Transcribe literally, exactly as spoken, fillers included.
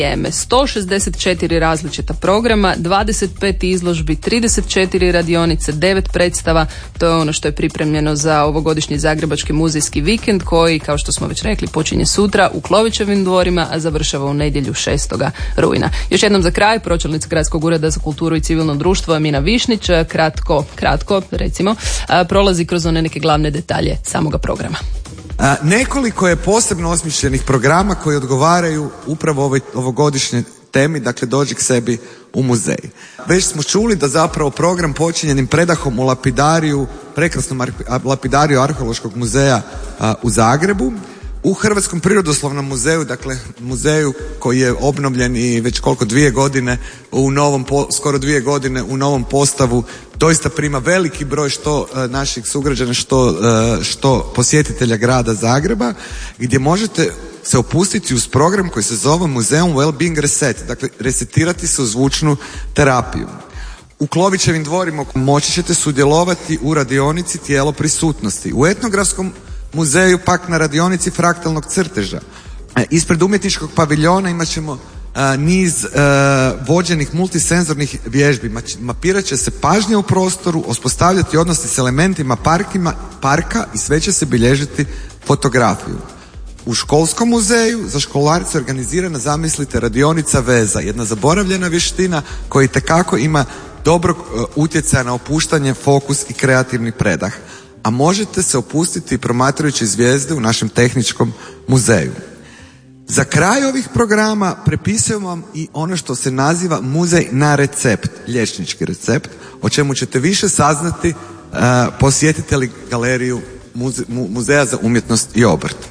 sto šezdeset četiri različita programa, dvadeset pet izložbi, trideset četiri radionice, devet predstava. To je ono što je pripremljeno za ovogodišnji Zagrebački muzejski vikend koji, kao što smo već rekli, počinje sutra u Klovićevim dvorima, a završava u nedjelju šestoga rujna. Još jednom za kraj, pročelnica Gradskog ureda za kulturu i civilno društvo Mina Višnić kratko, kratko recimo, prolazi kroz one neke glavne detalje samoga programa. A, nekoliko je posebno osmišljenih programa koji odgovaraju upravo ovoj ovogodišnjoj temi, dakle dođi k sebi u muzej. Već smo čuli da zapravo program počinjenim predahom u lapidariju, prekrasnom lapidariju Arheološkog muzeja a, u Zagrebu, u Hrvatskom prirodoslovnom muzeju, dakle muzeju koji je obnovljen i već koliko dvije godine u novom, skoro dvije godine u novom postavu, doista prima veliki broj što uh, naših sugrađana, što, uh, što posjetitelja grada Zagreba, gdje možete se opustiti uz program koji se zove Muzeum Wellbeing Reset, dakle resetirati se u zvučnu terapiju. U Klovićevim dvorima moći ćete sudjelovati u radionici tijelo prisutnosti. U Etnografskom muzeju pak na radionici fraktalnog crteža. E, ispred umjetničkog paviljona imat ćemo a, niz a, vođenih multisenzornih vježbi. Mapirat će se pažnja u prostoru, uspostavljati odnosi s elementima parkima, parka i sve će se bilježiti fotografiju. U Školskom muzeju za školarce organizirana, zamislite, radionica veza, jedna zaboravljena vještina koja itekako ima dobrog uh, utjecaja na opuštanje, fokus i kreativni predah. A možete se opustiti promatrajući zvijezde u našem tehničkom muzeju. Za kraj ovih programa prepisujem vam i ono što se naziva muzej na recept, liječnički recept, o čemu ćete više saznati uh, posjetite li galeriju muze, mu, Muzeja za umjetnost i obrt.